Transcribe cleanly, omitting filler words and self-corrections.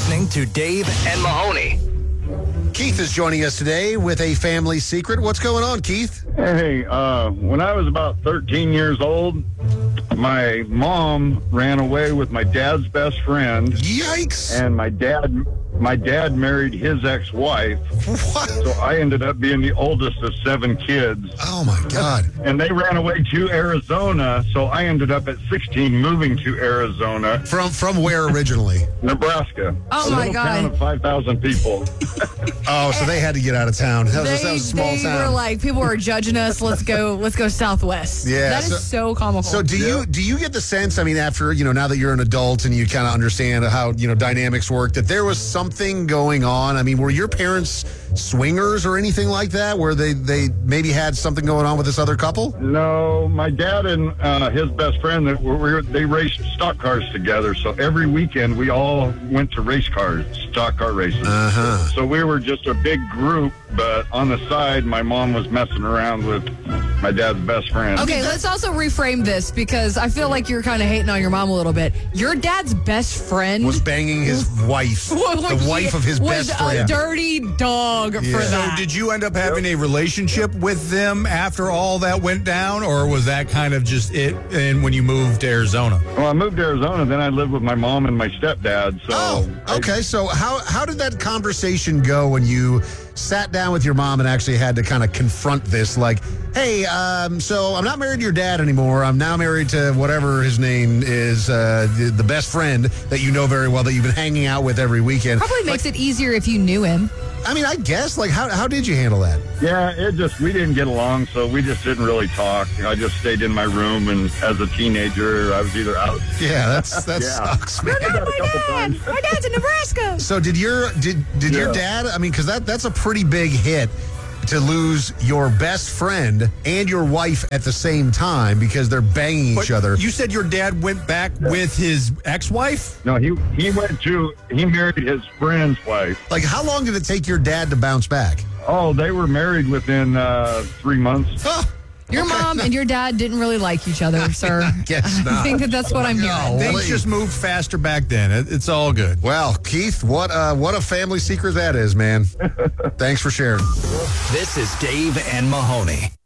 listening to Dave and Mahoney. Keith is joining us today with a family secret. What's going on, Keith? Hey, when I was about 13 years old, my mom ran away with my dad's best friend. Yikes! And my dad married his ex-wife. What? So I ended up being the oldest of 7 kids. Oh, my God. And they ran away to Arizona, so I ended up at 16 moving to Arizona. From where originally? Nebraska. Oh, a my little God. town of 5,000 people. Oh, so they had to get out of town. That was a small they town. were like, people were judging us. Let's go Southwest. Yeah, that is so comical. So do you get the sense, I mean, after, now that you're an adult and you kind of understand how, dynamics work, that there was something going on? I mean, were your parents swingers or anything like that, where they maybe had something going on with this other couple? No, my dad and his best friend, they raced stock cars together. So every weekend we all went to race cars, stock car races. Uh-huh. So we were just a big group, but on the side, my mom was messing around with my dad's best friend. Okay, let's also reframe this, because I feel like you're kind of hating on your mom a little bit. Your dad's best friend Was banging his wife, the wife of his best was friend. a dirty dog for that. So did you end up having a relationship with them after all that went down, or was that kind of just it and when you moved to Arizona? Well, I moved to Arizona, then I lived with my mom and my stepdad. So Oh, okay. So how did that conversation go when you sat down with your mom and actually had to kind of confront this? Like, hey, so I'm not married to your dad anymore. I'm now married to whatever his name is, the best friend that you know very well that you've been hanging out with every weekend. Probably makes it easier if you knew him. I mean, I guess, like, how did you handle that? Yeah, we didn't get along, so we just didn't really talk. I just stayed in my room, and as a teenager, I was either out. Yeah, that sucks, man. Not my dad. My dad's in Nebraska. So did your dad, I mean, because that's a pretty big hit to lose your best friend and your wife at the same time because they're banging each other. You said your dad went back with his ex-wife? No, he married his friend's wife. Like, how long did it take your dad to bounce back? Oh, they were married within 3 months. Huh. Your mom and your dad didn't really like each other, sir. Guess not. I think that's what I'm hearing. Things just moved faster back then. It's all good. Well, Keith, what a family secret that is, man. Thanks for sharing. This is Dave and Mahoney.